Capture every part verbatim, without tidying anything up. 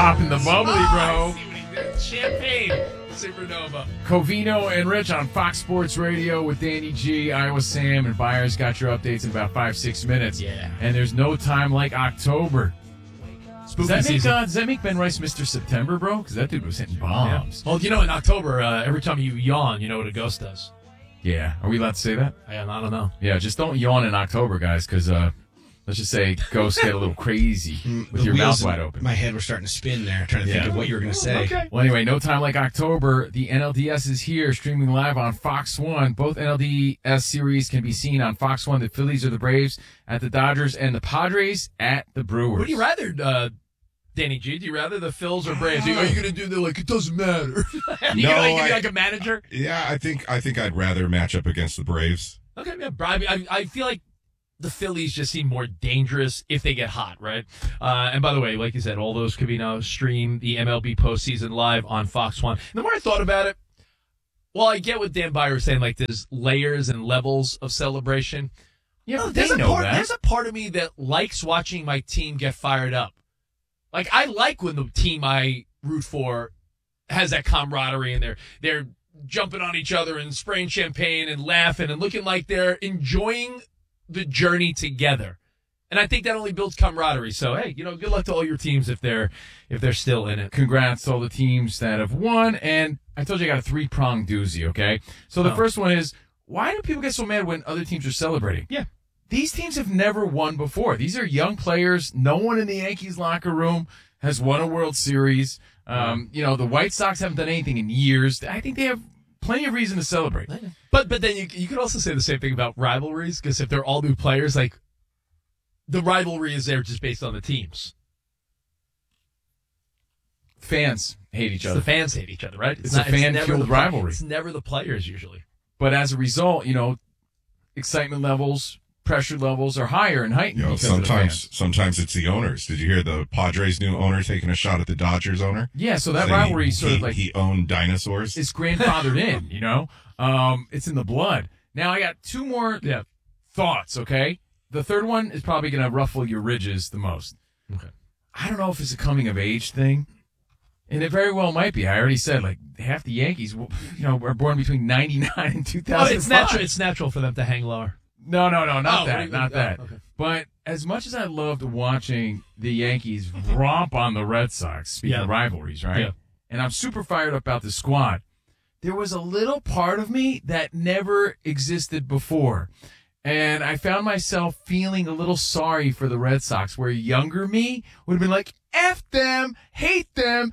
Popping the bubbly, Oh, bro. I see what he did. Champagne. Supernova. Covino and Rich on Fox Sports Radio with Danny G, Iowa Sam, and Byers got your updates in about five, six minutes. Yeah. And there's no time like October. Spooky Does that, make, season. uh, does that make Ben Rice Mister September, bro? Because that dude was hitting Yeah. bombs. Well, you know, in October, uh, every time you yawn, you know what a ghost does. Yeah. Are we allowed to say that? I, I don't know. Yeah, just don't yawn in October, guys, because uh, let's just say ghosts get a little crazy with The your mouth wheels in wide open. My head were starting to spin there, trying to Yeah. think of what you were going to say. Okay. Well, anyway, no time like October. The N L D S is here, streaming live on Fox one. Both N L D S series can be seen on Fox one. The Phillies or the Braves at the Dodgers, and the Padres at the Brewers. Would you rather, uh, Danny G, do you rather the Phils or Braves? Are you, are you going to do the, like, it doesn't matter? you No, going to give I- me like a manager? Yeah, I think I think I'd rather match up against the Braves. Okay, yeah, I, mean, I, I feel like the Phillies just seem more dangerous if they get hot, right? Uh, and by the way, like you said, all those could be now stream the M L B postseason live on Fox one. And the more I thought about it, well, I get what Dan Byer was saying, like there's layers and levels of celebration. Yeah, No, but there's they a know part, that. There's a part of me that likes watching my team get fired up. Like I like when the team I root for has that camaraderie and they're they're jumping on each other and spraying champagne and laughing and looking like they're enjoying the journey together. And I think that only builds camaraderie. So hey, you know, good luck to all your teams if they're if they're still in it. Congrats to all the teams that have won. And I told you I got a three-pronged doozy, okay? So the Oh. first one is, why do people get so mad when other teams are celebrating? Yeah. These teams have never won before. These are young players. No one in the Yankees locker room has won a World Series. Um, you know, the White Sox haven't done anything in years. I think they have plenty of reason to celebrate. But but then you you could also say the same thing about rivalries because if they're all new players, like the rivalry is there just based on the teams. Fans hate each It's other. the fans hate each other, right? It's a fan-fueled never the- rivalry. It's never the players usually. But as a result, you know, excitement levels, pressure levels are higher and heightened. You know, because of the sometimes fans. sometimes it's the owners. Did you hear the Padres' new owner taking a shot at the Dodgers owner? Yeah, so that Saying rivalry he, sort he, of like he owned dinosaurs. it's grandfathered in, you know? Um, it's in the blood. Now I got two more Yeah. thoughts, okay? The third one is probably going to ruffle your ridges the most. Okay. I don't know if it's a coming of age thing, and it very well might be. I already said, like, half the Yankees, you know, were born between ninety-nine and two thousand five. Oh, it's natural. It's natural for them to hang lower. No, no, no, not Oh, what that, do you- not oh, that. okay. But as much as I loved watching the Yankees romp on the Red Sox, speaking Yeah. of rivalries, right? Yeah. And I'm super fired up about the squad. There was a little part of me that never existed before. And I found myself feeling a little sorry for the Red Sox, where younger me would have been like, F them, hate them,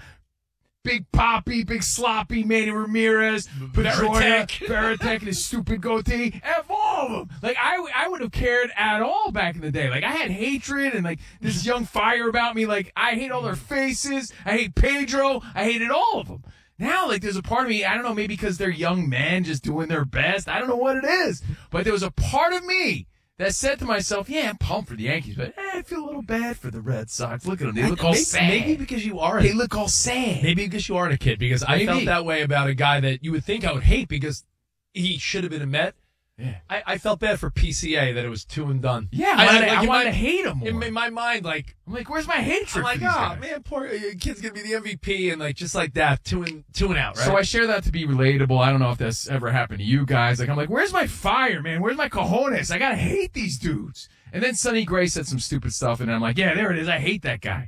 Big Poppy, Big Sloppy, Manny Ramirez, Pedroia, Varitek. Varitek and his stupid goatee, F all of them. Like, I, I would have cared at all back in the day. Like, I had hatred and, like, this young fire about me. Like, I hate all their faces. I hate Pedro. I hated all of them. Now, like, there's a part of me, I don't know, maybe because they're young men just doing their best. I don't know what it is. But there was a part of me that said to myself, yeah, I'm pumped for the Yankees, but eh, I feel a little bad for the Red Sox. Look at them. They look all maybe, sad. maybe because you are. They look all sad. Maybe because you aren't a kid. Because I Maybe. felt that way about a guy that you would think I would hate because he should have been a Met. Yeah. I, I felt bad for P C A that it was two and done. Yeah, I, wanted, like, I in wanted my- to hate him more. In, in my mind, like I'm like, where's my hatred I'm like, for these oh guys? man, poor uh, kid's gonna be the M V P, and like just like that, two and two and out, right? So I share that to be relatable. I don't know if that's ever happened to you guys. Like, I'm like, where's my fire, man? Where's my cojones? I gotta hate these dudes. And then Sonny Gray said some stupid stuff, and I'm like, yeah, there it is. I hate that guy.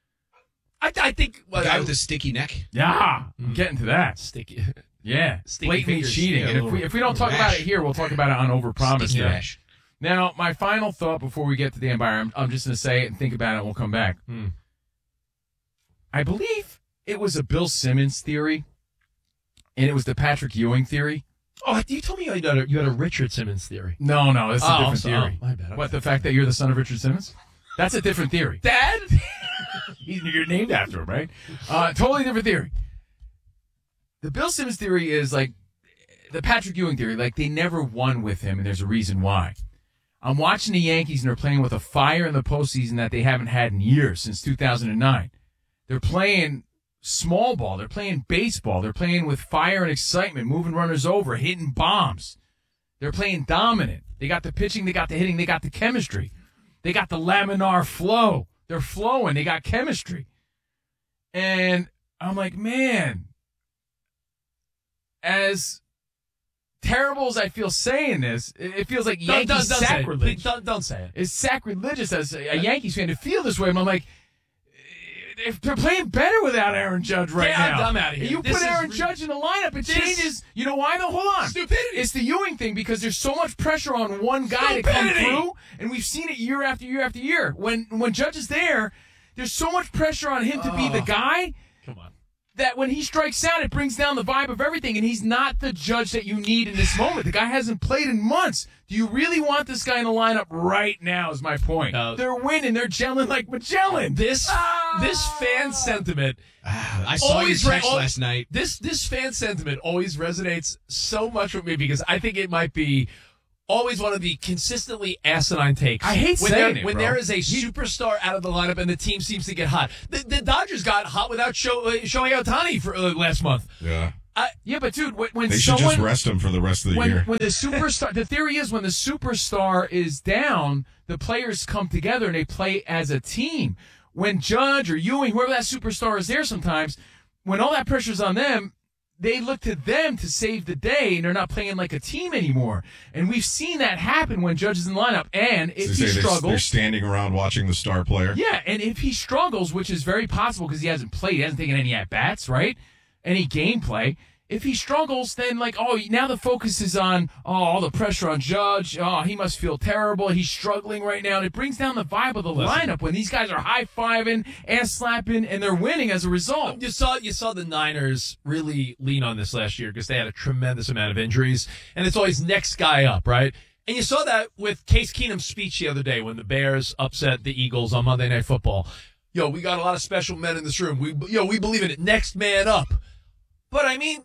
I, I think The well, guy I- with the sticky neck. Yeah, I'm getting to that. sticky. Yeah, Stinky blatantly fingers. cheating. Yeah, a and if little we if we don't talk rash. about it here, we'll talk about it on Overpromise Sticky Day. rash. Now, my final thought before we get to Dan Byer, I'm, I'm just going to say it and think about it, and we'll come back. Hmm. I believe it was a Bill Simmons theory, and it was the Patrick Ewing theory. Oh, you told me you had a, you had a Richard Simmons theory. No, no, that's a Oh, different so- theory. oh, my bad. What, Okay. the fact that you're the son of Richard Simmons? That's a different theory. Dad? You're named after him, right? Uh, totally different theory. The Bill Simmons theory is like the Patrick Ewing theory. Like, they never won with him, and there's a reason why. I'm watching the Yankees, and they're playing with a fire in the postseason that they haven't had in years, since two thousand nine. They're playing small ball. They're playing baseball. They're playing with fire and excitement, moving runners over, hitting bombs. They're playing dominant. They got the pitching, they got the hitting, they got the chemistry. They got the laminar flow. They're flowing. They got chemistry. And I'm like, man, as terrible as I feel saying this, it it feels like Don't, Yankee don't, don't say it. sacrilege. Please, Don't, don't say it. It's sacrilegious as a, a Yankees fan to feel this way. And I'm like, if they're playing better without Aaron Judge right Yeah, I'm- now. I'm outta here. You This put is Aaron re- Judge in the lineup, it This- changes. You know why? though? hold on. Stupidity. It's the Ewing thing because there's so much pressure on one guy to come Stupidity. through, and we've seen it year after year after year. When when Judge is there, there's so much pressure on him to be the Oh. guy Come on. that when he strikes out, it brings down the vibe of everything, and he's not the Judge that you need in this moment. The guy hasn't played in months. Do you really want this guy in the lineup right now is my point. No. They're winning. They're gelling like Magellan. This Ah. this fan sentiment Ah, I saw your always re- text al- last night. This this fan sentiment always resonates so much with me because I think it might be always one of the consistently asinine takes. I hate when saying there, it, when bro. there is a superstar out of the lineup and the team seems to get hot. The, the Dodgers got hot without Sho, uh, Shohei Ohtani for uh, last month. Yeah. Yeah, but dude, when, when They should someone just rest him for the rest of the when year. when the superstar, the theory is when the superstar is down, the players come together and they play as a team. When Judge or Ewing, whoever that superstar is there, sometimes when all that pressure's on them, they look to them to save the day, and they're not playing like a team anymore. And we've seen that happen when Judge is in the lineup. And if So he say they're, struggles, they're standing around watching the star player. yeah, and if he struggles, which is very possible because he hasn't played, he hasn't taken any at bats, right? Any gameplay. If he struggles, then like, oh, now the focus is on oh, all the pressure on Judge. Oh, he must feel terrible. He's struggling right now. And it brings down the vibe of the Listen. lineup when these guys are high fiving, ass slapping, and they're winning as a result. You saw you saw the Niners really lean on this last year because they had a tremendous amount of injuries, and it's always next guy up, right? And you saw that with Case Keenum's speech the other day when the Bears upset the Eagles on Monday Night Football. Yo, we got a lot of special men in this room. We yo, we believe in it. Next man up. But I mean,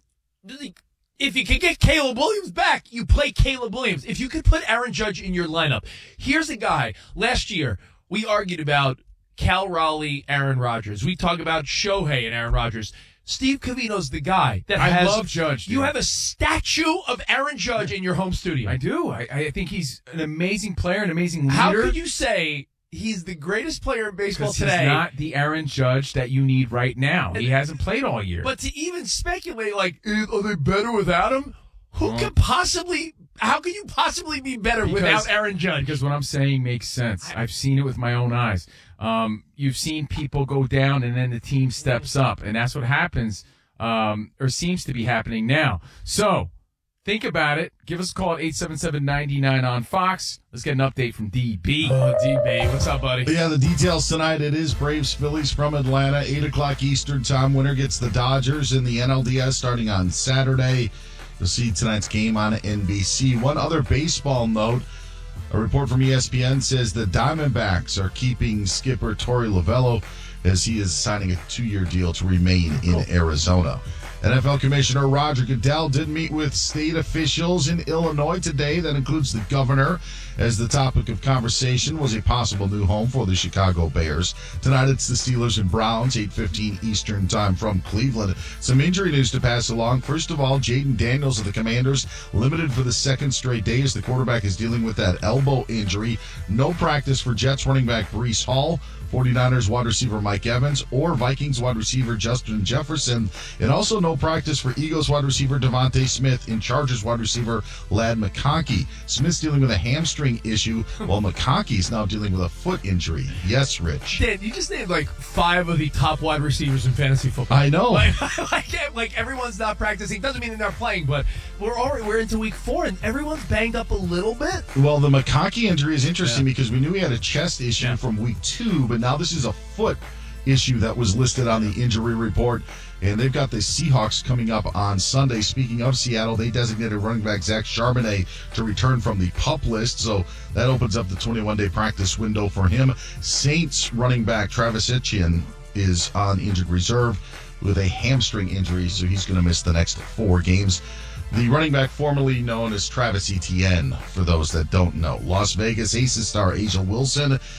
if you can get Caleb Williams back, you play Caleb Williams. If you could put Aaron Judge in your lineup, here's a guy. Last year, we argued about Cal Raleigh, Aaron Rodgers. We talk about Shohei and Aaron Rodgers. Steve Covino's the guy that I has. love Judge, dude. You have a statue of Aaron Judge in your home studio. I do. I, I think he's an amazing player, an amazing leader. How could you say he's the greatest player in baseball Because today? he's not the Aaron Judge that you need right now. He hasn't played all year. But to even speculate, like, eh, are they better without him? Who Well- could possibly? How can you possibly be better Because- without Aaron Judge? Because what I'm saying makes sense. I've seen it with my own eyes. Um, you've seen people go down and then the team steps up, and that's what happens, um, or seems to be happening now. So think about it. Give us a call at eight seven seven, nine nine on Fox. Let's get an update from D B. Oh, D B, what's up, buddy? Yeah, the details tonight. It is Braves Phillies from Atlanta, eight o'clock Eastern time. Winner gets the Dodgers in the N L D S starting on Saturday. You'll see tonight's game on N B C. One other baseball note. A report from E S P N says the Diamondbacks are keeping skipper Torey Lovello as he is signing a two-year deal to remain in Arizona. N F L Commissioner Roger Goodell did meet with state officials in Illinois today. That includes the governor, as the topic of conversation was a possible new home for the Chicago Bears. Tonight it's the Steelers and Browns, eight fifteen Eastern time from Cleveland. Some injury news to pass along. First of all, Jaden Daniels of the Commanders limited for the second straight day as the quarterback is dealing with that elbow injury. No practice for Jets running back Breece Hall, forty-niners wide receiver Mike Evans, or Vikings wide receiver Justin Jefferson. And also no practice for Eagles wide receiver Devontae Smith and Chargers wide receiver Ladd McConkey. Smith's dealing with a hamstring issue, while McConkey's now dealing with a foot injury. Yes, Rich. Dan, you just named like five of the top wide receivers in fantasy football. I know. Like, like, like everyone's not practicing. Doesn't mean they're not playing, but we're already we're into week four and everyone's banged up a little bit. Well, the McConkey injury is interesting Yeah. because we knew he had a chest issue Yeah. from week two, but now this is a foot issue that was listed on the injury report. And they've got the Seahawks coming up on Sunday. Speaking of Seattle, they designated running back Zach Charbonnet to return from the PUP list. So that opens up the twenty-one day practice window for him. Saints running back Travis Etienne is on injured reserve with a hamstring injury, so he's going to miss the next four games. The running back formerly known as Travis Etienne, for those that don't know. Las Vegas Aces star Asia Wilson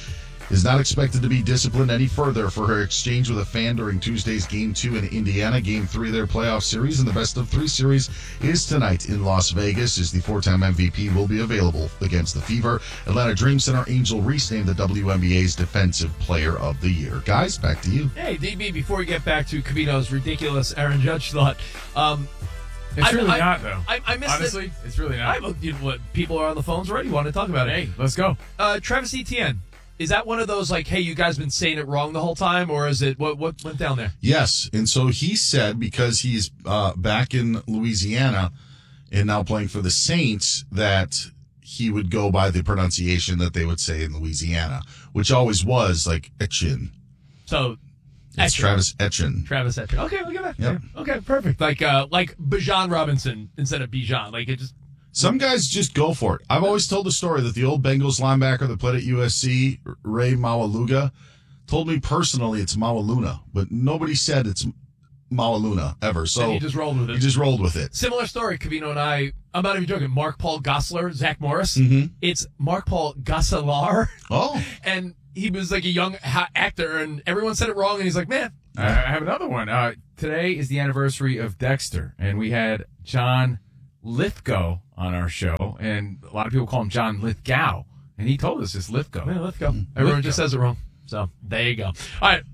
is not expected to be disciplined any further for her exchange with a fan during Tuesday's Game two in Indiana. Game three of their playoff series, and the best of three series is tonight in Las Vegas, as the four-time M V P will be available against the Fever. Atlanta Dream Center Angel Reese named the W N B A's Defensive Player of the Year. Guys, back to you. Hey, D B, before we get back to Covino's ridiculous Aaron Judge thought, um, It's I- really I- not, though. I, I missed Honestly, it. it's really I, not. you know, what, people are on the phones already. Want to talk about it? Hey, let's go. Uh, Travis Etienne, is that one of those like, hey, you guys been saying it wrong the whole time, or is it what what went down there? Yes, and so he said, because he's uh, back in Louisiana and now playing for the Saints, that he would go by the pronunciation that they would say in Louisiana, which always was like Etchen. So It's Etchen. Travis Etchen. Travis Etchen. Okay, look at that. Yep. Okay, perfect. Like uh, like Bijan Robinson instead of Bijan. Like it just. Some guys just go for it. I've always told the story that the old Bengals linebacker that played at U S C, Ray Mawaluga, told me personally it's Mawaluna, but nobody said it's Mawaluna ever. So And he just rolled with it. he just rolled with it. Similar story, Covino and I. I'm not even joking. Mark Paul Gosselaar, Zach Morris. Mhm. It's Mark Paul Gosselaar, Oh, and he was like a young ha- actor, and everyone said it wrong, and he's like, man, I I have another one. Uh, today is the anniversary of Dexter, and we had John Lithgow on our show, and a lot of people call him John Lithgow, and he told us it's Lithgow. man, let's go. Everyone just says it wrong. So there you go. All right,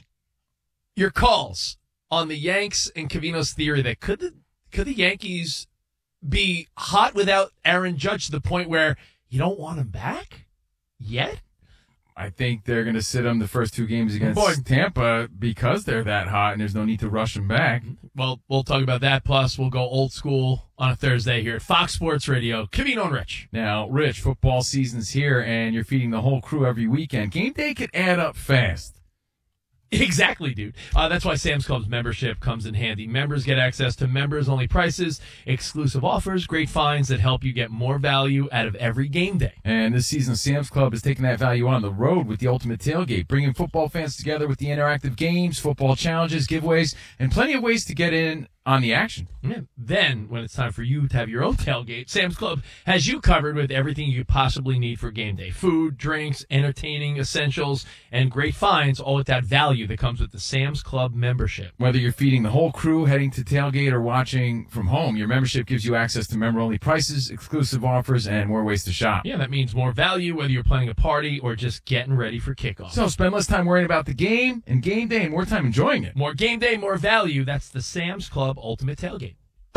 your calls on the Yanks and Covino's theory that could the could the Yankees be hot without Aaron Judge to the point where you don't want him back yet? I think they're going to sit him the first two games against Boy. Tampa because they're that hot, and there's no need to rush him back. Well, we'll talk about that. Plus, we'll go old school on a Thursday here at Fox Sports Radio. Covino and Rich. Now, Rich, football season's here, and you're feeding the whole crew every weekend. Game day could add up fast. Exactly, dude. Uh, that's why Sam's Club's membership comes in handy. Members get access to members-only prices, exclusive offers, great finds that help you get more value out of every game day. And this season, Sam's Club is taking that value on the road with the Ultimate Tailgate, bringing football fans together with the interactive games, football challenges, giveaways, and plenty of ways to get in on the action. Yeah. Then, when it's time for you to have your own tailgate, Sam's Club has you covered with everything you possibly need for game day. Food, drinks, entertaining essentials, and great finds, all with that value that comes with the Sam's Club membership. Whether you're feeding the whole crew, heading to tailgate, or watching from home, your membership gives you access to member-only prices, exclusive offers, and more ways to shop. Yeah, that means more value whether you're planning a party or just getting ready for kickoff. So spend less time worrying about the game and game day and more time enjoying it. More game day, more value. That's the Sam's Club Ultimate Tailgate.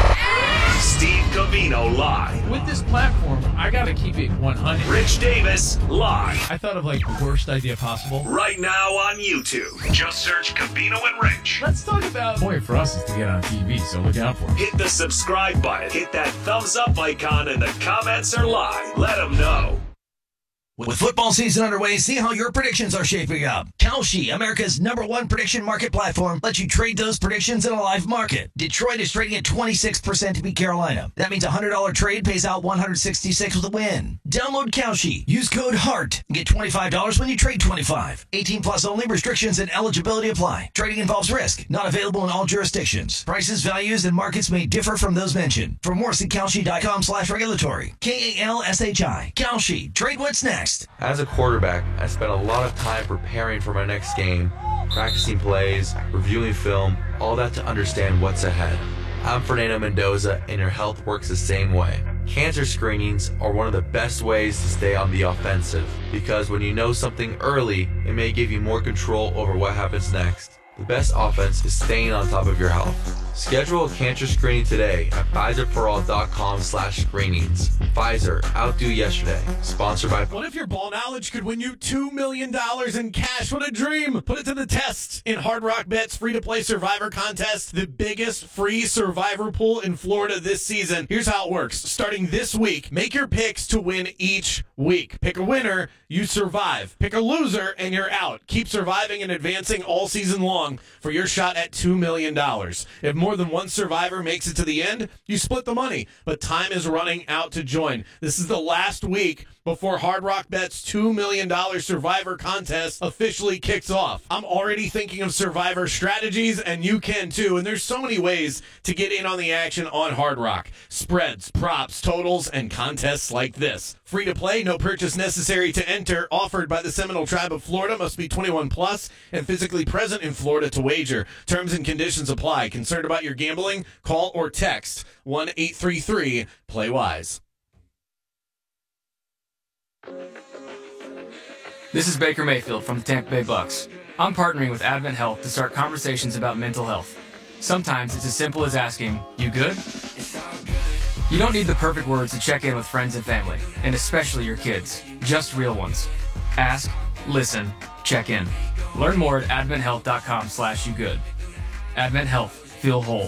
Steve Covino live. With this platform, I got to keep it one hundred. Rich Davis live. I thought of like the worst idea possible. Right now on YouTube. Just search Covino and Rich. Let's talk about. The point for us is to get on T V, so look out for it. Hit the subscribe button. Hit that thumbs up icon in the comments or live. Let them know. With football season underway, see how your predictions are shaping up. Kalshi, America's number one prediction market platform, lets you trade those predictions in a live market. Detroit is trading at twenty-six percent to beat Carolina. That means a one hundred dollars trade pays out one hundred sixty-six with a win. Download Kalshi. Use code HEART and get twenty-five dollars when you trade twenty-five dollars. eighteen plus only. Restrictions and eligibility apply. Trading involves risk. Not available in all jurisdictions. Prices, values, and markets may differ from those mentioned. For more, see Kalshi.com slash regulatory. K A L S H I. Kalshi. Trade what's next. As a quarterback, I spent a lot of time preparing for my next game, practicing plays, reviewing film, all that to understand what's ahead. I'm Fernando Mendoza, and your health works the same way. Cancer screenings are one of the best ways to stay on the offensive, because when you know something early, it may give you more control over what happens next. The best offense is staying on top of your health. Schedule a cancer screening today at Pfizer For All dot com slash screenings. Pfizer, outdo yesterday. Sponsored by... What if your ball knowledge could win you two million dollars in cash? What a dream! Put it to the test in Hard Rock Bet's free-to-play Survivor Contest, the biggest free Survivor pool in Florida this season. Here's how it works. Starting this week, make your picks to win each week. Pick a winner, you survive. Pick a loser, and you're out. Keep surviving and advancing all season long for your shot at two million dollars. If more than one survivor makes it to the end, you split the money, but time is running out to join. This is the last week before Hard Rock Bet's two million dollars Survivor contest officially kicks off. I'm already thinking of Survivor strategies, and you can too. And there's so many ways to get in on the action on Hard Rock. Spreads, props, totals, and contests like this. Free to play, no purchase necessary to enter. Offered by the Seminole Tribe of Florida. Must be twenty-one plus and physically present in Florida to wager. Terms and conditions apply. Concerned about your gambling? Call or text one eight three three play wise. This is Baker Mayfield from the Tampa Bay Bucks. I'm partnering with Advent Health to start conversations about mental health. Sometimes it's as simple as asking, "You good?" You don't need the perfect words to check in with friends and family, and especially your kids. Just real ones. Ask, listen, check in. Learn more at adventhealth.com slash you good. Advent Health. Feel whole.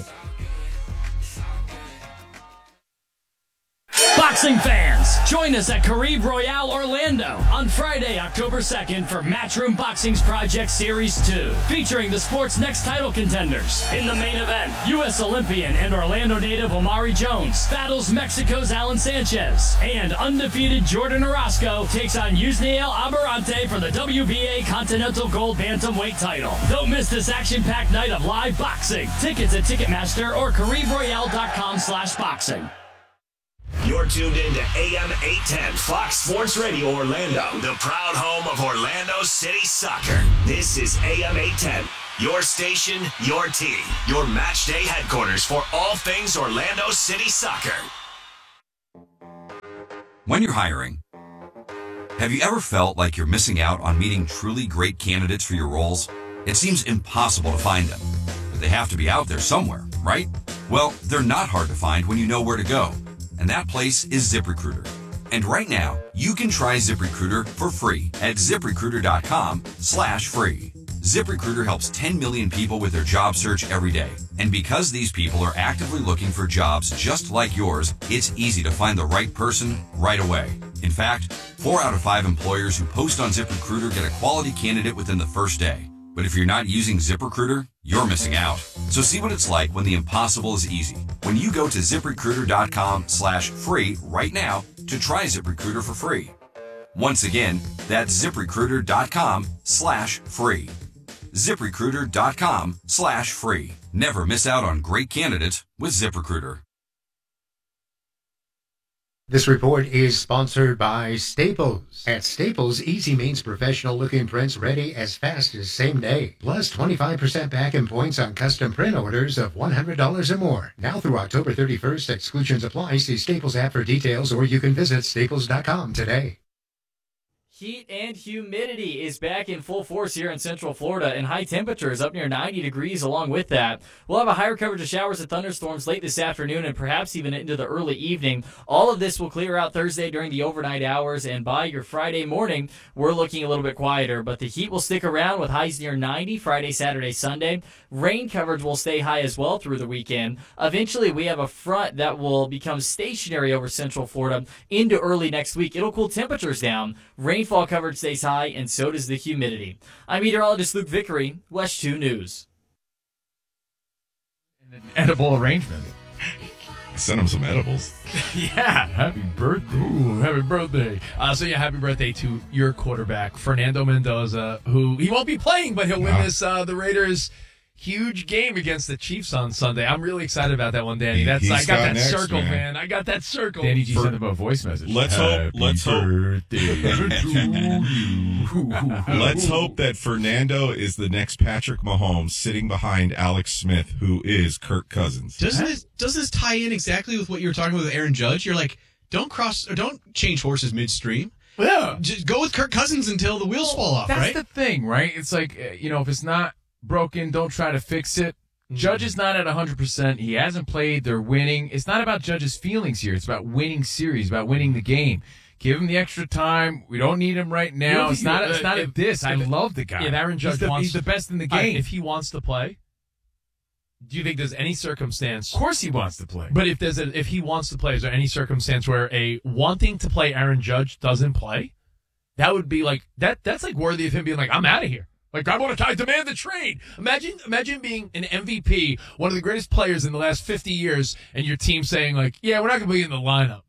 Boxing fans, join us at Caribe Royale Orlando on Friday, October second for Matchroom Boxing's Project Series two, featuring the sport's next title contenders. In the main event, U S Olympian and Orlando native Omari Jones battles Mexico's Alan Sanchez, and undefeated Jordan Orozco takes on Yusniel Amarante for the W B A Continental Gold Bantamweight title. Don't miss this action-packed night of live boxing. Tickets at Ticketmaster or CaribeRoyale.com slash boxing. You're tuned in to A M eight ten Fox Sports Radio Orlando, the proud home of Orlando City Soccer. This is A M eight ten, your station, your team, your match day headquarters for all things Orlando City Soccer. When you're hiring, have you ever felt like you're missing out on meeting truly great candidates for your roles? It seems impossible to find them, but they have to be out there somewhere, right? Well, they're not hard to find when you know where to go. And that place is ZipRecruiter. And right now, you can try ZipRecruiter for free at ZipRecruiter.com slash free. ZipRecruiter helps ten million people with their job search every day. And because these people are actively looking for jobs just like yours, it's easy to find the right person right away. In fact, four out of five employers who post on ZipRecruiter get a quality candidate within the first day. But if you're not using ZipRecruiter, you're missing out. So see what it's like when the impossible is easy. When you go to ZipRecruiter.com slash free right now to try ZipRecruiter for free. Once again, that's ZipRecruiter.com slash free. ZipRecruiter.com slash free. Never miss out on great candidates with ZipRecruiter. This report is sponsored by Staples. At Staples, easy means professional-looking prints ready as fast as same day. Plus twenty-five percent back in points on custom print orders of one hundred dollars or more. Now through October thirty-first, exclusions apply. See Staples app for details, or you can visit staples dot com today. Heat and humidity is back in full force here in Central Florida, and high temperatures up near ninety degrees along with that. We'll have a higher coverage of showers and thunderstorms late this afternoon and perhaps even into the early evening. All of this will clear out Thursday during the overnight hours, and by your Friday morning, we're looking a little bit quieter. But the heat will stick around with highs near ninety Friday, Saturday, Sunday. Rain coverage will stay high as well through the weekend. Eventually, we have a front that will become stationary over Central Florida into early next week. It'll cool temperatures down. Rainfall coverage stays high, and so does the humidity. I'm meteorologist Luke Vickery, West two News. An edible arrangement. Send him some edibles. Yeah, happy birthday. Ooh, happy birthday. Uh, so, yeah, happy birthday to your quarterback, Fernando Mendoza, who he won't be playing, but he'll win Wow. this, uh, the Raiders' huge game against the Chiefs on Sunday. I'm really excited about that one, Danny. He- That's he's I got got that next, circle, man. man. I got that circle. Danny G For- sent him a voice message. Let's hope- Happy let's hope- birthday to you. Let's hope that Fernando is the next Patrick Mahomes sitting behind Alex Smith, who is Kirk Cousins. Doesn't this doesn't this tie in exactly with what you were talking about with Aaron Judge? You're like, don't cross or don't change horses midstream. Yeah. Just go with Kirk Cousins until the wheels fall off, That's right? the thing, right? It's like, uh, you know, if it's not broken, don't try to fix it. Judge is not at one hundred percent. He hasn't played. They're winning. It's not about Judge's feelings here. It's about winning series, about winning the game. Give him the extra time. We don't need him right now. You know, It's not. uh, It's not a if- diss. I if- love the guy. If Aaron Judge he's the, wants, he's the best in the All right, game. if he wants to play, do you think there's any circumstance? Of course, he wants to play. But if there's a, if he wants to play, is there any circumstance where a wanting to play Aaron Judge doesn't play? That would be like that. That's like worthy of him being like, I'm out of here. Like, I want to I demand the trade. Imagine, imagine being an M V P, one of the greatest players in the last fifty years, and your team saying like, yeah, we're not going to be in the lineup.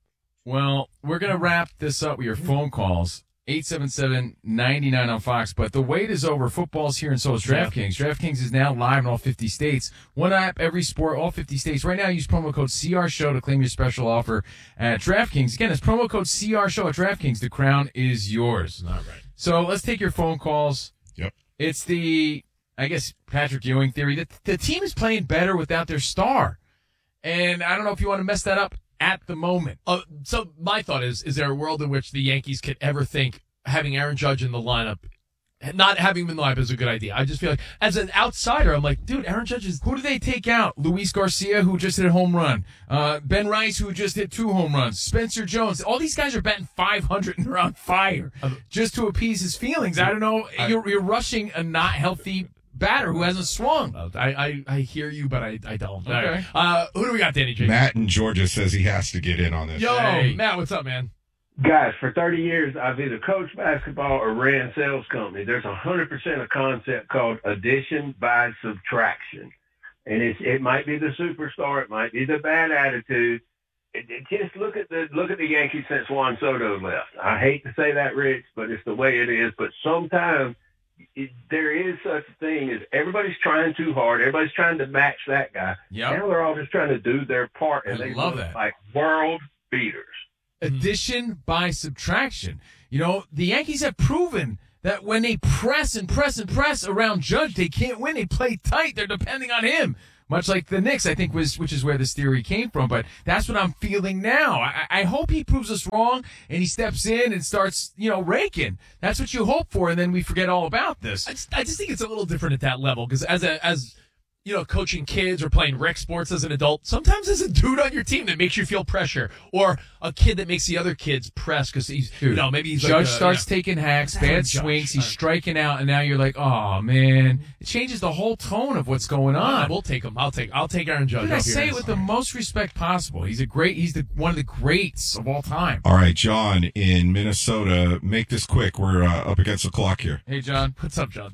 Well, we're going to wrap this up with your phone calls. eight seven seven, nine nine on Fox. But the wait is over. Football's here, and so is DraftKings. DraftKings is now live in all fifty states. One app, every sport, all fifty states. Right now, use promo code C R Show to claim your special offer at DraftKings. Again, it's promo code C R Show at DraftKings. The crown is yours. All right. So let's take your phone calls. Yep. It's the, I guess, Patrick Ewing theory. The, the team is playing better without their star. And I don't know if you want to mess that up at the moment. Uh, so my thought is, is there a world in which the Yankees could ever think having Aaron Judge in the lineup, not having him in the lineup is a good idea? I just feel like, as an outsider, I'm like, dude, Aaron Judge is... Who do they take out? Luis Garcia, who just hit a home run. Uh, Ben Rice, who just hit two home runs. Spencer Jones. All these guys are batting five hundred and they're on fire just to appease his feelings. I don't know. You're, you're rushing a not healthy batter who hasn't swung. I, I, I hear you, but I, I don't. Okay. All right. Uh, who do we got, Danny J? Matt in Georgia says he has to get in on this. Yo, Hey. Matt, what's up, man? Guys, for thirty years, I've either coached basketball or ran sales company. There's one hundred percent a concept called addition by subtraction. And it's, it might be the superstar. It might be the bad attitude. It, it, just look at the look at the Yankees since Juan Soto left. I hate to say that, Rich, but it's the way it is. But sometimes it, there is such a thing as everybody's trying too hard. Everybody's trying to match that guy. Yep. Now they're all just trying to do their part, and I they love look that. like world beaters. Addition by subtraction. You know, the Yankees have proven that when they press and press and press around Judge, they can't win. They play tight. They're depending on him. Much like the Knicks, I think, was which is where this theory came from. But that's what I'm feeling now. I, I hope he proves us wrong and he steps in and starts, you know, raking. That's what you hope for, and then we forget all about this. I just, I just think it's a little different at that level because as a as you know, coaching kids or playing rec sports as an adult, sometimes there's a dude on your team that makes you feel pressure, or a kid that makes the other kids press because he's, Dude, you know, maybe he's Judge like, uh, starts yeah. taking hacks, Aaron bad Judge. swings, he's Uh, striking out, and now you're like, oh man, it changes the whole tone of what's going Uh, on. we'll take him. I'll take. I'll take Aaron Judge. Dude, I off your say it hands. with the most respect possible. He's a great. He's the one of the greats of all time. All right, John in Minnesota. Make this quick. We're uh, up against the clock here. Hey, John. What's up, John?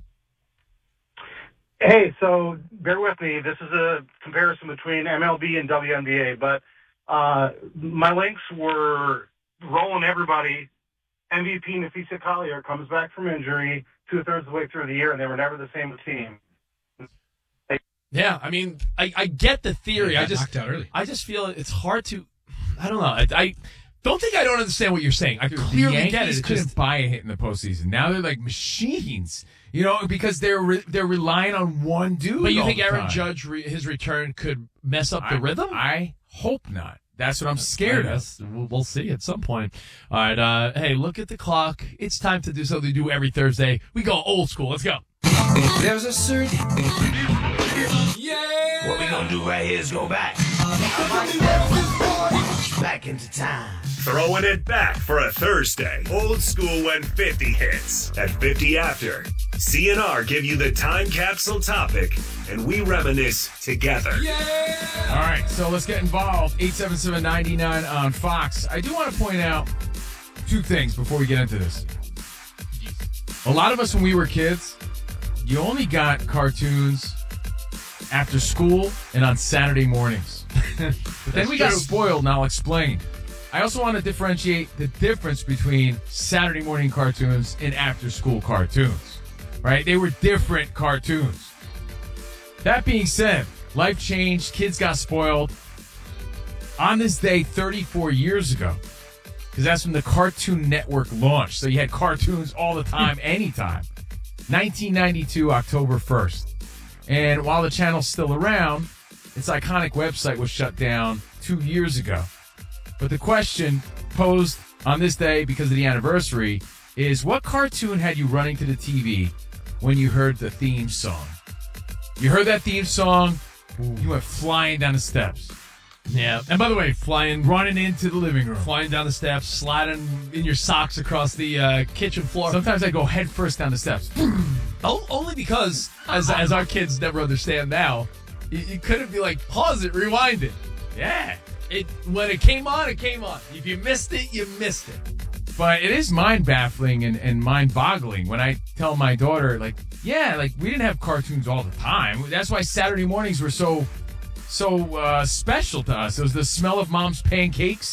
Hey, so bear with me. This is a comparison between M L B and W N B A, but uh, my links were rolling everybody. M V P Nafisa Collier comes back from injury two-thirds of the way through the year, and they were never the same team. Yeah, I mean, I, I get the theory. Yeah, I just knocked out early. I just feel it's hard to. I don't know. I, I don't think I don't understand what you're saying. I Dude, clearly the get it. Yankees It couldn't just, buy a hit in the postseason. Now they're like machines, you know, because they're re- they're relying on one dude. but you all think the Aaron time. Judge, re, his return, could mess up the I, rhythm? I hope not. That's what I'm scared I of. guess We'll, we'll see at some point. All right. Uh, hey, look at the clock. It's time to do something we do every Thursday. We go old school. Let's go. There's a certain. Yeah. What we gonna do right here is go back. Back into time. Throwing it back for a Thursday. Old school when fifty hits. At fifty after, C N R give you the time capsule topic, and we reminisce together. All right, so let's get involved. eight seven seven, nine nine on Fox. I do want to point out two things before we get into this. A lot of us, when we were kids, you only got cartoons after school and on Saturday mornings. But then we got true. spoiled, and I'll explain. I also want to differentiate the difference between Saturday morning cartoons and after-school cartoons. Right? They were different cartoons. That being said, life changed, kids got spoiled. On this day, thirty-four years ago, because that's when the Cartoon Network launched. So you had cartoons all the time, anytime. nineteen ninety-two, October first. And while the channel's still around, its iconic website was shut down two years ago. But the question posed on this day, because of the anniversary, is what cartoon had you running to the T V when you heard the theme song? You heard that theme song, you went flying down the steps. Yeah. And by the way, flying, Running into the living room. flying down the steps, sliding in your socks across the uh, kitchen floor. Sometimes I go head first down the steps. O- only because, as as our kids never understand now, you, you couldn't be like, pause it, rewind it. Yeah. It when it came on, it came on. If you missed it, you missed it. But it is mind-baffling and, and mind-boggling when I tell my daughter, like, yeah, like, we didn't have cartoons all the time. That's why Saturday mornings were so so uh, special to us. It was the smell of mom's pancakes,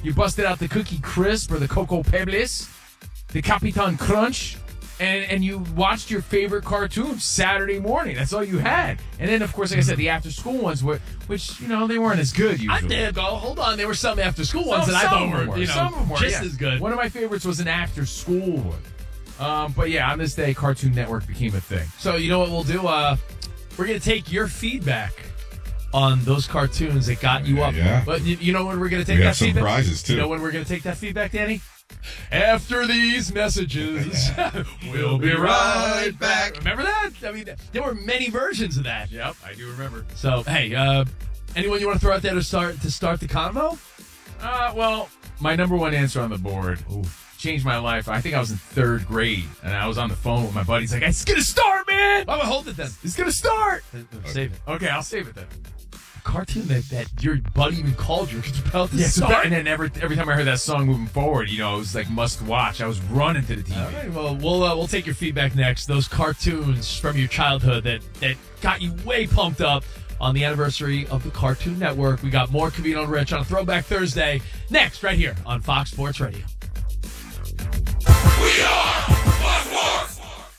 you busted out the Cookie Crisp or the Cocoa Pebbles, the Capitan Crunch, and, and you watched your favorite cartoon Saturday morning. That's all you had. And then, of course, like I said, the after-school ones, were, which, you know, they weren't as good usually. I did go, hold on, there were some after-school ones Some- that I some thought of them were, were. you know, Some of them were, just yeah. as good. One of my favorites was an after-school one. Um, but yeah, on this day, Cartoon Network became a thing. So you know what we'll do? Uh, we're going to take your feedback on those cartoons that got you up. Yeah. But you, you know when we're going to take We that got some feedback? prizes, too. You know when we're going to take that feedback, Danny? After these messages, we'll be right back. Remember that? I mean, there were many versions of that. Yep, I do remember. So, hey, uh, anyone you want to throw out there to start to start the convo? Uh, well, my number one answer on the board ooh, changed my life. I think I was in third grade, and I was on the phone with my buddy. He's like, it's going to start, man! Why would hold it then? It's going to start! Save it. Okay, I'll save it then. Cartoon that, that your buddy even called you because it's about to Yeah, so start. that, and then every, every time I heard that song moving forward, you know, it was like must watch. I was running to the T V. All right, well, we'll uh, we'll take your feedback next. Those cartoons from your childhood that, that got you way pumped up on the anniversary of the Cartoon Network. We got more Covino and Rich on Throwback Thursday next, right here on Fox Sports Radio. We are Fox Sports.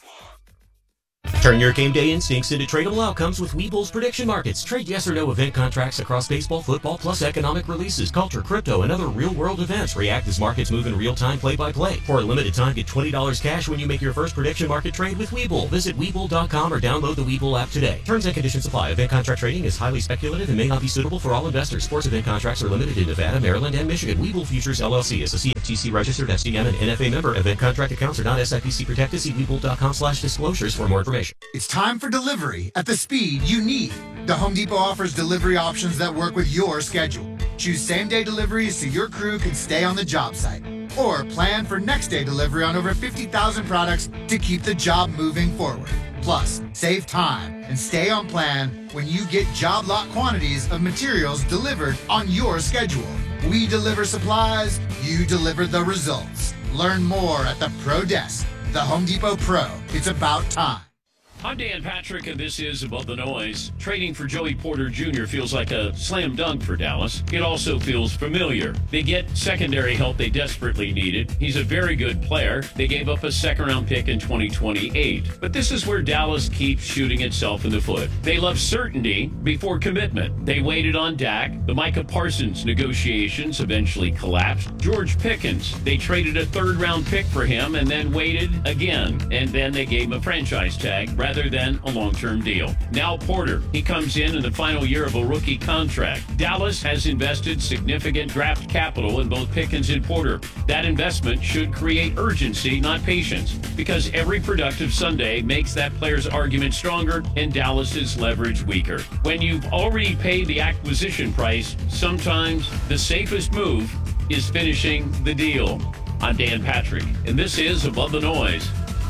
Turn your game day instincts into tradable outcomes with Webull's prediction markets. Trade yes or no event contracts across baseball, football, plus economic releases, culture, crypto, and other real-world events. React as markets move in real time, play-by-play. For a limited time, get twenty dollars cash when you make your first prediction market trade with Webull. Visit Webull dot com or download the Webull app today. Terms and conditions apply. Event contract trading is highly speculative and may not be suitable for all investors. Sports event contracts are limited in Nevada, Maryland, and Michigan. Webull Futures, L L C is a C F T C registered F C M and N F A member. Event contract accounts are not S I P C protected. See Webull dot com slash disclosures for more information. It's time for delivery at the speed you need. The Home Depot offers delivery options that work with your schedule. Choose same-day deliveries so your crew can stay on the job site. Or plan for next-day delivery on over fifty thousand products to keep the job moving forward. Plus, save time and stay on plan when you get job lot quantities of materials delivered on your schedule. We deliver supplies, you deliver the results. Learn more at the Pro Desk. The Home Depot Pro. It's about time. I'm Dan Patrick, and this is Above the Noise. Trading for Joey Porter Junior feels like a slam dunk for Dallas. It also feels familiar. They get secondary help they desperately needed. He's a very good player. They gave up a second-round pick in twenty twenty-eight. But this is where Dallas keeps shooting itself in the foot. They love certainty before commitment. They waited on Dak. The Micah Parsons negotiations eventually collapsed. George Pickens, they traded a third-round pick for him and then waited again. And then they gave him a franchise tag rather than a long-term deal. Now Porter, he comes in in the final year of a rookie contract. Dallas has invested significant draft capital in both Pickens and Porter. That investment should create urgency, not patience, because every productive Sunday makes that player's argument stronger and Dallas's leverage weaker. When you've already paid the acquisition price, sometimes the safest move is finishing the deal. I'm Dan Patrick, and this is Above the Noise.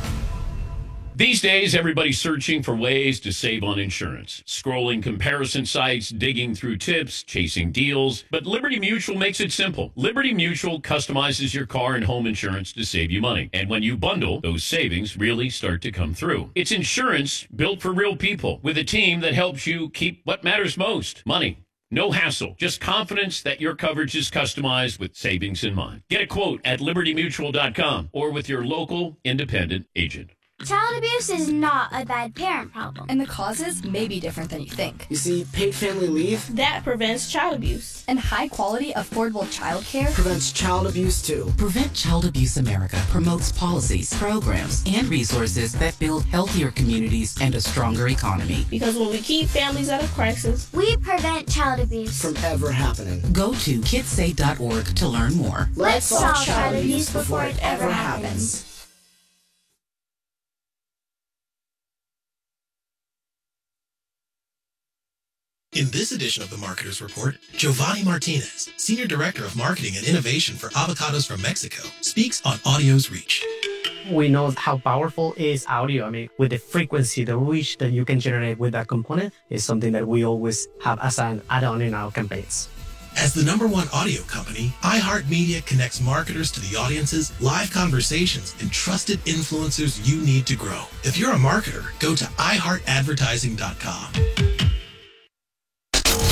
These days, everybody's searching for ways to save on insurance. Scrolling comparison sites, digging through tips, chasing deals. But Liberty Mutual makes it simple. Liberty Mutual customizes your car and home insurance to save you money. And when you bundle, those savings really start to come through. It's insurance built for real people with a team that helps you keep what matters most, money. No hassle, just confidence that your coverage is customized with savings in mind. Get a quote at liberty mutual dot com or with your local independent agent. Child abuse is not a bad parent problem. And the causes may be different than you think. You see, paid family leave, That prevents child abuse. And high quality, affordable childcare prevents child abuse too. Prevent Child Abuse America promotes policies, programs, and resources that build healthier communities and a stronger economy. Because when we keep families out of crisis, we prevent child abuse from ever happening. Go to kids save dot org to learn more. Let's solve child abuse before it ever happens. In this edition of the Marketer's Report, Giovanni Martinez, Senior Director of Marketing and Innovation for Avocados from Mexico, speaks on audio's reach. We know how powerful is audio. I mean, with the frequency, the reach that you can generate with that component is something that we always have as an add-on in our campaigns. As the number one audio company, iHeartMedia connects marketers to the audiences, live conversations, and trusted influencers you need to grow. If you're a marketer, go to i heart advertising dot com.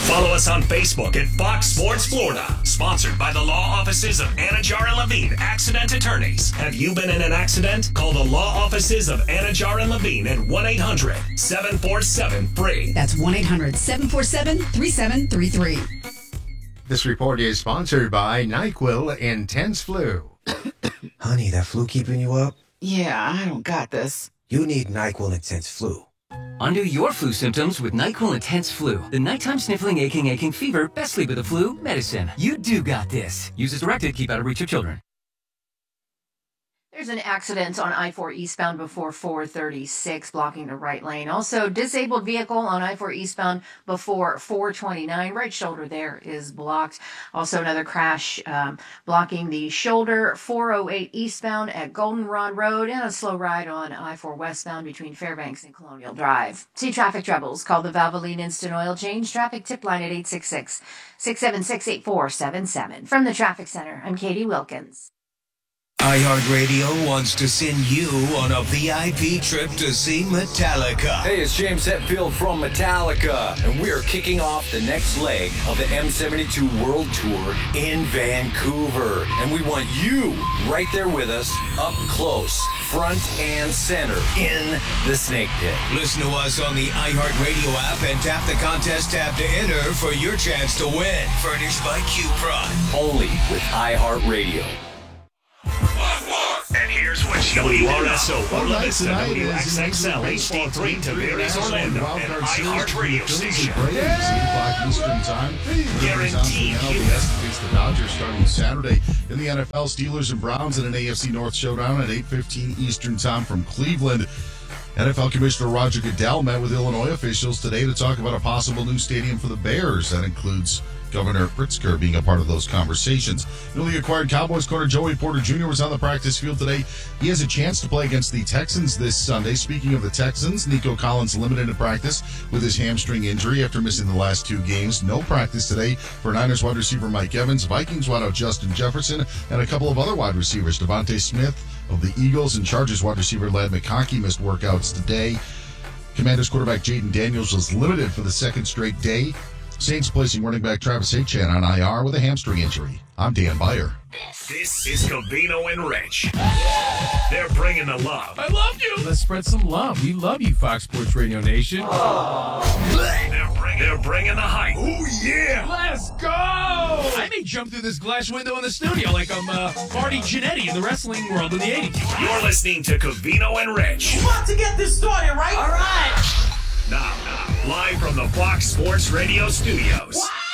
Follow us on Facebook at Fox Sports Florida. Sponsored by the law offices of Anajar and Levine, accident attorneys. Have you been in an accident? Call the law offices of Anajar and Levine at one eight hundred seven four seven free. That's one eight hundred seven four seven three seven three three. This report is sponsored by NyQuil Intense Flu. Honey, that flu keeping you up? Yeah, I don't got this. You need NyQuil Intense Flu. Undo your flu symptoms with NyQuil Intense Flu. The nighttime sniffling, aching, aching fever, best sleep with the flu medicine. You do got this. Use as directed. Keep out of reach of children. There's an accident on I four eastbound before four thirty-six, blocking the right lane. Also, disabled vehicle on I four eastbound before four twenty-nine. Right shoulder there is blocked. Also, another crash um, blocking the shoulder four oh eight eastbound at Goldenrod Road, and a slow ride on I four westbound between Fairbanks and Colonial Drive. See traffic troubles? Call the Valvoline Instant Oil Change traffic tip line at eight six six, six seven six, eight four seven seven. From the Traffic Center, I'm Katie Wilkins. iHeartRadio wants to send you on a V I P trip to see Metallica. Hey, it's James Hetfield from Metallica, and we're kicking off the next leg of the M seventy-two World Tour in Vancouver. And we want you right there with us, up close, front and center, in the Snake Pit. Listen to us on the iHeartRadio app and tap the contest tab to enter for your chance to win. Furnished by Q-Prime. Only with iHeartRadio. And here's what W R S O Portland Vista W X X L H D three Tavares Orlando and iHeart Radio Station. eight o'clock Eastern Time. Guaranteed N L D S against the Dodgers starting Saturday. In the N F L, Steelers and Browns in an A F C North showdown at eight fifteen Eastern Time from Cleveland. N F L Commissioner Roger Goodell met with Illinois officials today to talk about a possible new stadium for the Bears. That includes Governor Pritzker being a part of those conversations. Newly acquired Cowboys corner Joey Porter Junior was on the practice field today. He has a chance to play against the Texans this Sunday. Speaking of the Texans, Nico Collins limited in practice with his hamstring injury after missing the last two games. No practice today for Niners wide receiver Mike Evans, Vikings wideout Justin Jefferson, and a couple of other wide receivers. Devontae Smith of the Eagles and Chargers wide receiver Ladd McConkey missed workouts today. Commanders quarterback Jaden Daniels was limited for the second straight day. Saints placing running back Travis Etienne on I R with a hamstring injury. I'm Dan Beyer. This is Covino and Rich. They're bringing the love. I love you. Let's spread some love. We love you, Fox Sports Radio Nation. They're bringing, they're bringing the hype. Oh, yeah. Let's go! I may jump through this glass window in the studio like I'm uh, Marty Jannetty in the wrestling world in the eighties. You're listening to Covino and Rich. About to get this started, right? All right. Now, now, live from the Fox Sports Radio studios.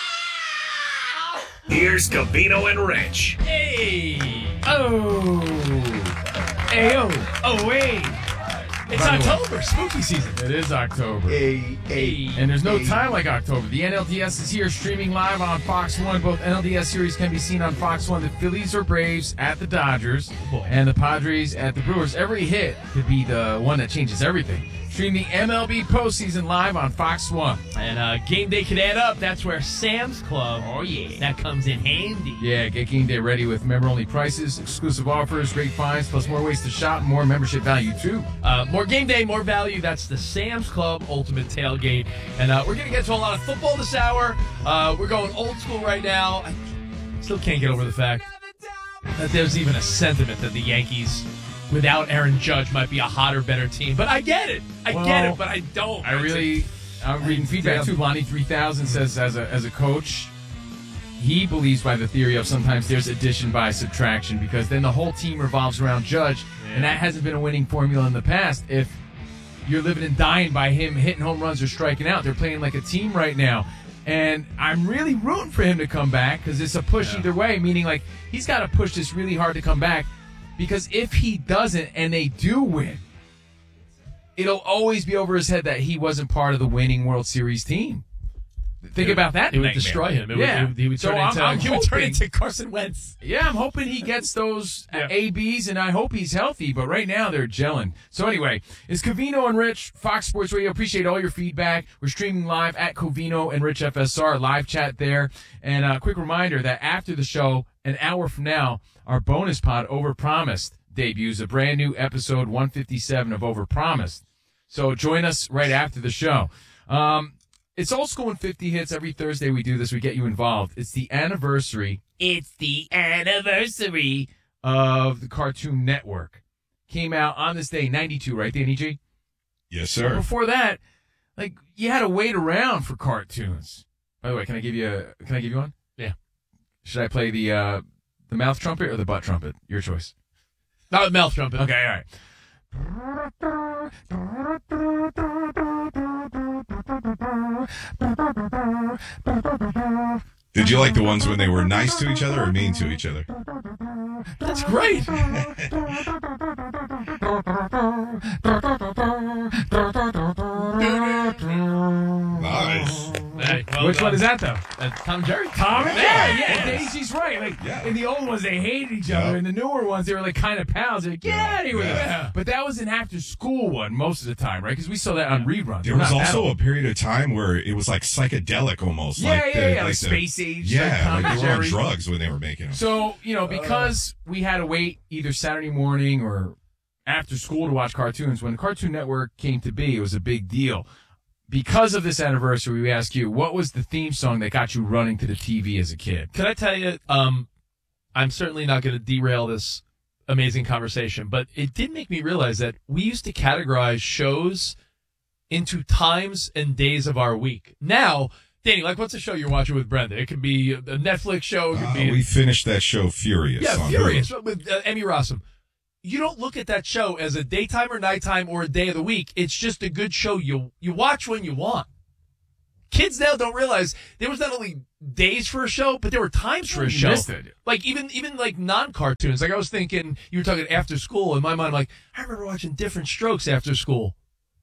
Wow. Here's Covino and Rich. Hey! Oh! Hey, oh! Oh, hey! It's October, spooky season. It is October. Hey, hey, and there's no hey. time like October. The N L D S is here streaming live on Fox one. Both N L D S series can be seen on Fox one. The Phillies or Braves at the Dodgers, oh and the Padres at the Brewers. Every hit could be the one that changes everything. Stream the M L B postseason live on Fox one. And uh, game day could add up. That's where Sam's Club, oh yeah, that comes in handy. Yeah, get game day ready with member-only prices, exclusive offers, great finds, plus more ways to shop, and more membership value too. Uh, more game day, more value. That's the Sam's Club Ultimate Tailgate. And uh, we're going to get to a lot of football this hour. Uh, we're going old school right now. I still can't get over the fact that there's even a sentiment that the Yankees, without Aaron Judge, might be a hotter, better team. But I get it. I well, get it, but I don't. I really, I'm reading feedback too. Lonnie three thousand says, as a as a coach, he believes by the theory of sometimes there's addition by subtraction, because then the whole team revolves around Judge, yeah. and that hasn't been a winning formula in the past. If you're living and dying by him hitting home runs or striking out, they're playing like a team right now. And I'm really rooting for him to come back, because it's a push yeah. either way, meaning like he's got to push this really hard to come back. Because if he doesn't and they do win, it'll always be over his head that he wasn't part of the winning World Series team. Think it, about that. It would nightmare. destroy him. It yeah. would, it would, he would turn, so into, I'm, I'm he hoping, would turn into Carson Wentz. Yeah, I'm hoping he gets those yeah. A Bs, and I hope he's healthy. But right now, they're gelling. So anyway, it's Covino and Rich, Fox Sports Radio. Appreciate all your feedback. We're streaming live at Covino and Rich F S R, live chat there. And a quick reminder that after the show, an hour from now, our bonus pod, Overpromised, debuts a brand new episode one fifty-seven of Overpromised. So join us right after the show. Um, It's Old School and fifty Hits. Every Thursday we do this. We get you involved. It's the anniversary. It's the anniversary of the Cartoon Network. Came out on this day, ninety-two, right, Danny G? Yes, sir. But before that, like, you had to wait around for cartoons. By the way, can I give you a, can I give you one? Yeah. Should I play the uh, the mouth trumpet or the butt trumpet? Your choice. Not the mouth trumpet. Okay, all right. Did you like the ones when they were nice to each other or mean to each other? That's great. Nice. Hey, well Which done. one is that, though? Uh, Tom and Jerry. Tom and Yeah, Jerry. yeah. Yeah, Daisy's right. Like, Yeah. in the old ones, they hated each other. Yeah. In the newer ones, they were like kind of pals. They're like, get out of here with Yeah. it. But that was an after-school one most of the time, right? Because we saw that on reruns. There We're was not that also old. a period of time where it was like psychedelic almost. Yeah, like yeah, the, yeah, like like the- Space Age, like Yeah, Tom like and they were on Jerry. drugs when they were making them. So, you know, because we had to wait either Saturday morning or after school to watch cartoons, when Cartoon Network came to be, it was a big deal. Because of this anniversary, we ask you, what was the theme song that got you running to the T V as a kid? Can I tell you, um, I'm certainly not going to derail this amazing conversation, but it did make me realize that we used to categorize shows into times and days of our week. Now, Danny, like, what's a show you're watching with Brenda? It could be a Netflix show. It could Uh, be we finished that show Furious. yeah, on Furious Hulu. with uh, Emmy Rossum. You don't look at that show as a daytime or nighttime or a day of the week. It's just a good show you you watch when you want. Kids now don't realize there was not only days for a show, but there were times for a You show. missed it. Like even even like non-cartoons. Like I was thinking, you were talking after school. In my mind, I'm like, I remember watching Different Strokes after school.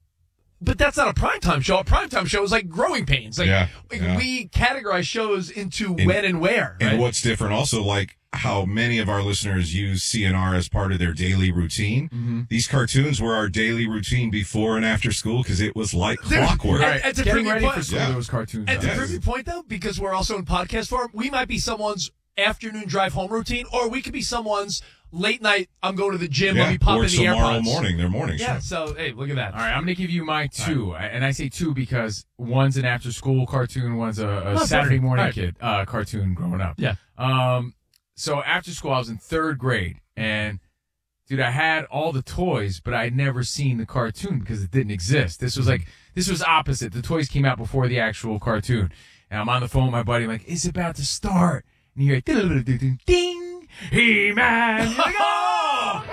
But that's not a primetime show. A primetime show is like Growing Pains. Like, Yeah, like yeah. we categorize shows into And- when and where. And right? what's different also, like how many of our listeners use C N R as part of their daily routine. Mm-hmm. These cartoons were our daily routine before and after school because it was like There- clockwork. and- and to Getting prove your ready point- for school, Yeah. there was cartoons. And on. to Yes. prove your point, though, because we're also in podcast form, we might be someone's afternoon drive home routine, or we could be someone's late night, I'm going to the gym, let Yeah, me pop or in the tomorrow AirPods. morning, their morning Yeah, show. so, hey, look at that. All right, I'm going to give you my two. And I say two because one's an after-school cartoon, one's a, a Oh, Saturday perfect. morning All right. kid uh, cartoon growing up. Yeah. Um. So after school, I was in third grade, and dude, I had all the toys, but I had never seen the cartoon because it didn't exist. This was like this was opposite. The toys came out before the actual cartoon, and I'm on the phone with my buddy, like, it's about to start, and you hear ding, ding, He-Man. You're like, oh,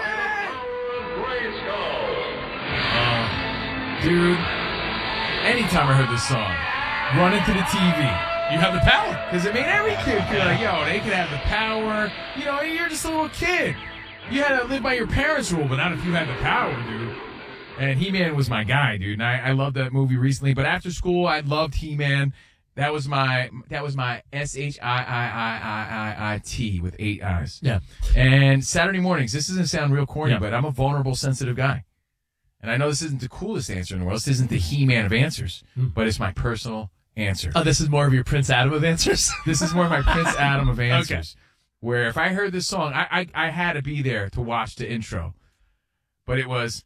Uh, dude, anytime I heard this song, run into the T V. You have the power. Because it made every kid feel like, yo, they can have the power. You know, you're just a little kid. You had to live by your parents' rule, but not if you had the power, dude. And He-Man was my guy, dude. And I, I loved that movie recently. But after school, I loved He-Man. That was my that was my S H I I I I I T with eight eyes. Yeah. And Saturday mornings, this doesn't sound real corny, Yeah. but I'm a vulnerable, sensitive guy. And I know this isn't the coolest answer in the world. This isn't the He-Man of answers, but it's my personal answer. Oh, this is more of your Prince Adam of answers? This is more of my Prince Adam of answers. Where if I heard this song, I, I I had to be there to watch the intro. But it was,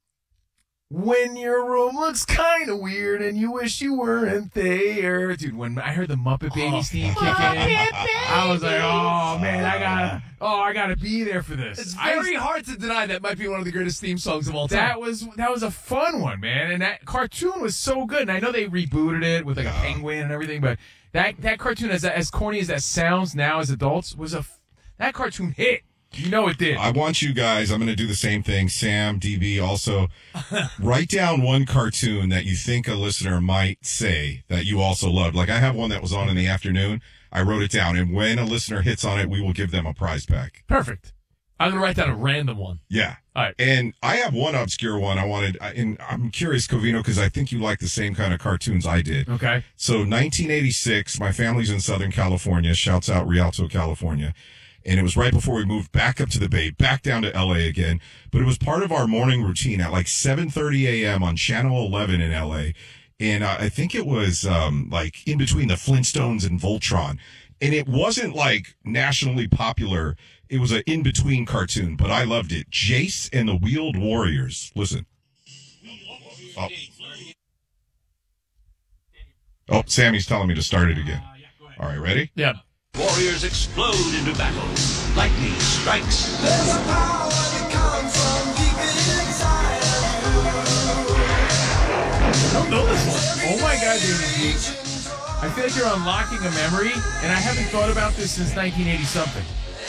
when your room looks kind of weird and you wish you weren't there. Dude, when I heard the Muppet Babies theme kick in, I was like, oh, man, I gotta, oh, I gotta be there for this. It's I- very hard to deny that might be one of the greatest theme songs of all time. That was that was a fun one, man, and that cartoon was so good. And I know they rebooted it with like a penguin and everything, but that that cartoon, as as corny as that sounds now as adults, was a f- that cartoon hit. You know it did. I want you guys, I'm going to do the same thing. Sam, D B, also write down one cartoon that you think a listener might say that you also loved. Like I have one that was on in the afternoon. I wrote it down. And when a listener hits on it, we will give them a prize pack. Perfect. I'm going to write down a random one. Yeah. All right. And I have one obscure one I wanted. And I'm curious, Covino, because I think you like the same kind of cartoons I did. Okay. So nineteen eighty-six, my family's in Southern California. Shouts out Rialto, California. And it was right before we moved back up to the Bay, back down to L A again. But it was part of our morning routine at like seven thirty a.m. on Channel eleven in L A. And uh, I think it was um, like in between the Flintstones and Voltron. And it wasn't like nationally popular. It was an in-between cartoon, but I loved it. Jace and the Wheeled Warriors. Listen. Oh. Oh, Sammy's telling me to start it again. All right, ready? Yeah. Warriors explode into battle. Lightning strikes. There's a power that comes from deep inside of you. I don't know this one. Oh my God, Danny G. I feel like you're unlocking a memory, and I haven't thought about this since nineteen eighty something.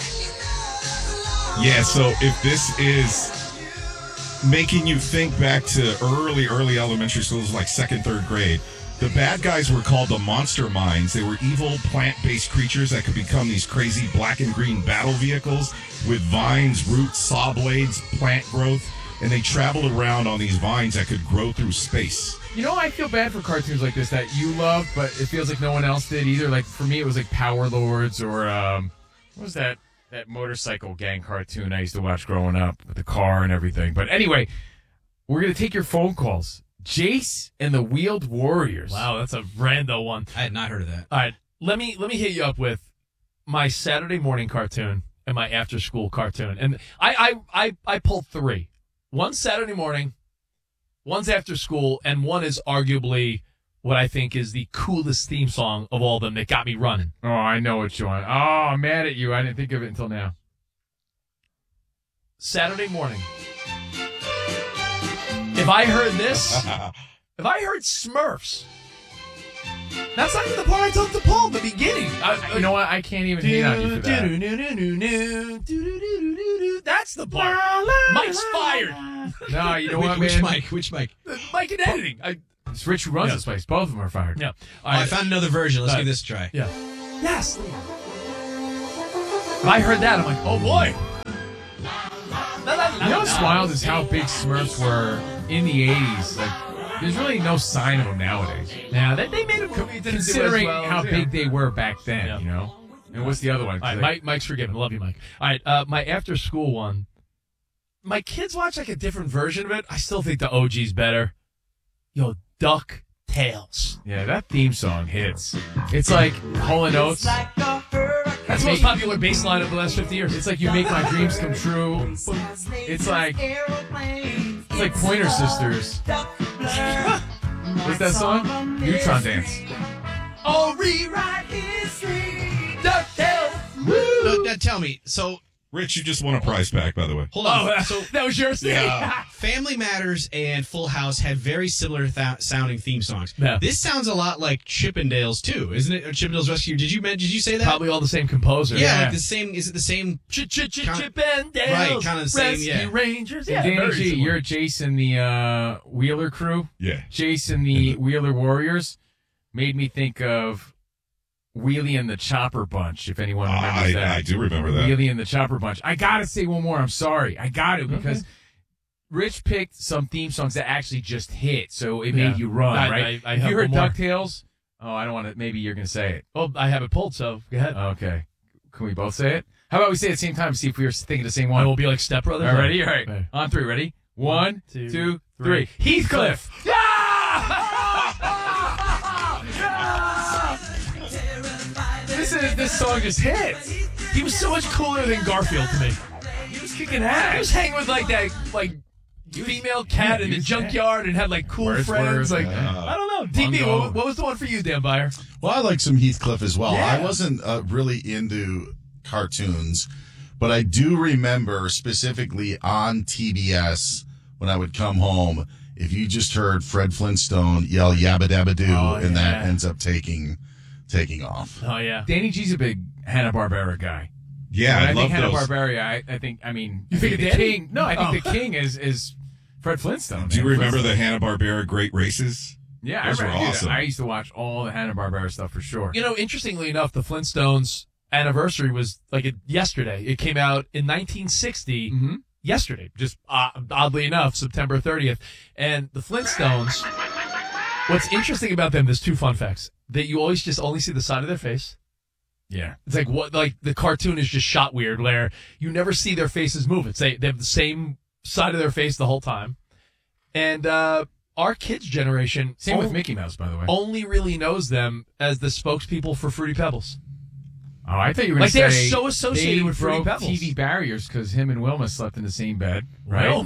Yeah, so if this is making you think back to early, early elementary schools, like second, third grade, the bad guys were called the Monster Minds. They were evil plant-based creatures that could become these crazy black and green battle vehicles with vines, roots, saw blades, plant growth, and they traveled around on these vines that could grow through space. You know, I feel bad for cartoons like this that you love, but it feels like no one else did either. Like, for me, it was like Power Lords or, um, what was that? That motorcycle gang cartoon I used to watch growing up with the car and everything. But anyway, we're going to take your phone calls. Jace and the Wheeled Warriors. Wow, that's a rando one. I had not heard of that. All right, let me let me hit you up with my Saturday morning cartoon and my after school cartoon. And I I I, I pulled three. One's Saturday morning, one's after school, and one is arguably what I think is the coolest theme song of all of them that got me running. Oh, I know what you want. Oh, I'm mad at you. I didn't think of it until now. Saturday morning. If I heard this, if I heard Smurfs, that's not even the part I told to Paul in the beginning. I, I, you know what? I can't even hate on you for that. That's the part. Mike's fired. No, you know which, what, man? Which Mike? Which Mike? Mike in editing. I, It's Rich who runs yeah. this place. Both of them are fired. Yeah. All right, I found another version. Let's uh, give this a try. Yeah. Yes. If I heard that, I'm like, oh boy. You know what's wild is how big Smurfs were in the eighties. Like, there's really no sign of them nowadays. Yeah, they, they made them considering well, how yeah. big they were back then. Yeah. You know. And what's the other one? All right, Like, Mike, Mike's forgiven. Love you, Mike. All right, uh, my after school one. My kids watch like a different version of it. I still think the O G's better. Yo, Duck Tales. Yeah, that theme song hits. It's like Hall and Oates. That's the most popular bass line of the last fifty years. It's like You Make My Dreams Come True. It's like it's like Pointer Sisters. What's that song? Neutron Dance. Oh, rewrite history. Duck Tales. No, now tell me. So, Rich, you just won a prize pack, by the way. hold on. Oh, so that was yours. Yeah. Family Matters and Full House had very similar th- sounding theme songs. Yeah. This sounds a lot like Chippendales too, isn't it? Or Chippendales Rescue. Did you did you say that? Probably all the same composer. Yeah, like the same. Is it the same? Chippendales. Right, kind of the same. Rescue Yeah. Rangers. And Yeah, Danny very G, similar. you're Jason the uh, Wheeler crew. Yeah. Jason the Wheeler Warriors made me think of Wheelie and the Chopper Bunch, if anyone Ah, remembers I, that. I do remember that. Wheelie and the Chopper Bunch. I gotta say one more. I'm sorry. I got to because Okay. Rich picked some theme songs that actually just hit, so it Yeah. made you run, I- right? I- I If have you heard one more. DuckTales, oh, I don't want to. Maybe you're gonna say it. Oh, I have it pulled, so go ahead. Okay. Can we both say it? How about we say it at the same time? See if we were thinking the same one. I will be like Step Brothers. All right, ready? All right. Okay. On three. Ready? One, two, two, three. three. Heathcliff. This is this song just hits. He was so much cooler than Garfield to me. He was kicking He ass. was hanging with like that like female cat Yeah, in he the was- junkyard and had like cool Wordsworth, friends. Like yeah. I don't know. D B, Mungo. what, what was the one for you, Dan Byer? Well, I like some Heathcliff as well. Yeah. I wasn't uh, really into cartoons, but I do remember specifically on T B S when I would come home, if you just heard Fred Flintstone yell "Yabba Dabba Doo," Oh, and that yeah. ends up taking taking off. Oh yeah. Danny G's a big Hanna-Barbera guy. Yeah, When I, I love think those. Hanna-Barbera, I, I think, I mean, You I think the of Danny? king. No, I think Oh. the king is is Fred Flintstone. Do you man. remember the Flintstone. Hanna-Barbera Great Races? Yeah, Those I were remember. dude, awesome. I used to watch all the Hanna-Barbera stuff for sure. You know, interestingly enough, the Flintstones anniversary was like it, yesterday. It came out in nineteen sixty. Mm-hmm. Yesterday, just uh, oddly enough, September thirtieth. And the Flintstones, what's interesting about them, there's two fun facts. That you always just only see the side of their face. Yeah. It's like what, like the cartoon is just shot weird, where you never see their faces move. It's they, they have the same side of their face the whole time. And uh, our kids' generation, Same with only- Mickey Mouse, by the way. only really knows them as the spokespeople for Fruity Pebbles. Oh, I thought you were going Like, to say they're so associated they with Fruity broke Pebbles. T V barriers because him and Wilma slept in the same bed, right? Wilma.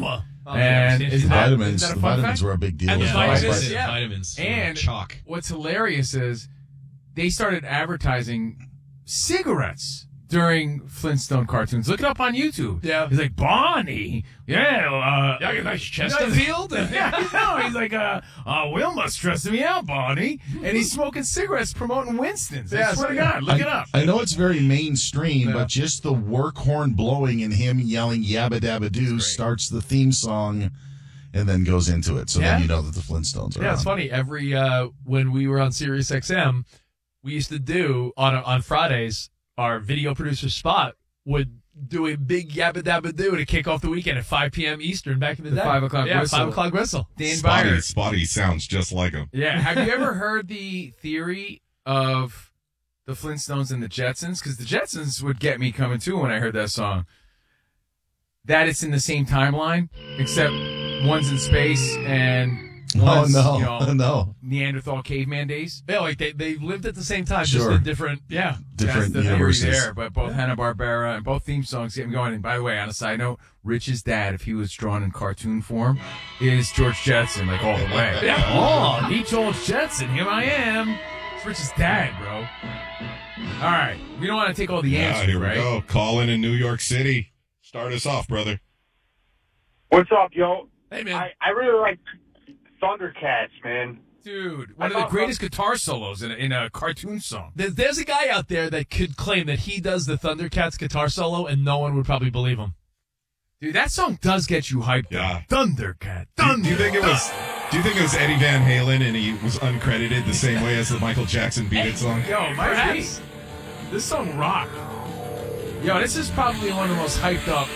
Oh, yeah, and I've seen is it. that, vitamins, is that a the fun vitamins fact? were a big deal. And the as well. vitamins, But- yeah. vitamins, And chalk. What's hilarious is they started advertising cigarettes during Flintstone cartoons. Look it up on YouTube. Yeah. He's like, Bonnie, yeah, uh, Yeah, I got a nice Chesterfield. yeah, I know. He's like, uh, uh, Wilma's stressing me out, Bonnie. And he's smoking cigarettes promoting Winston's. I Yeah, swear to yeah. God, look I, it up. I know it's very mainstream, Yeah. but just the work horn blowing and him yelling "Yabba Dabba Doo" starts the theme song, and then goes into it. So Yeah. then you know that the Flintstones are Yeah, it's on. funny. Every uh, when we were on Sirius X M, we used to do on on Fridays. Our video producer Spot would do a big yabba dabba doo to kick off the weekend at five p.m. Eastern back in the, The day. five o'clock yeah, whistle. five o'clock whistle. Dan Spotty, Byer. Spotty sounds just like him. Yeah. Have you ever heard the theory of the Flintstones and the Jetsons? Because the Jetsons would get me coming too when I heard that song. That it's in the same timeline, except one's in space and one's, Oh, no. you know, No. Neanderthal caveman days. Yeah, like they, they lived at the same time, Sure. just in different. Yeah, Different That's the universes. theory there, but both Hanna-Barbera and both theme songs get me going. And by the way, on a side note, Rich's dad, if he was drawn in cartoon form, is George Jetson, like all the way. Yeah. Oh, meet George Jetson, here I am. It's Rich's dad, bro. All right, we don't want to take all the Yeah, answers, here we right? go. Calling in New York City. Start us off, brother. What's up, yo? Hey, man. I, I really like Thundercats, man. Dude, I one of the thought- greatest guitar solos in a, in a cartoon song. There's, there's a guy out there that could claim that he does the Thundercats guitar solo, and no one would probably believe him. Dude, that song does get you hyped. Yeah. Though. Thundercat. Do, Thunder. do you think it was? Do you think it was Eddie Van Halen and he was uncredited the same way as the Michael Jackson Beat It song? Yo, my Perhaps. This song rocked. Yo, this is probably one of the most hyped up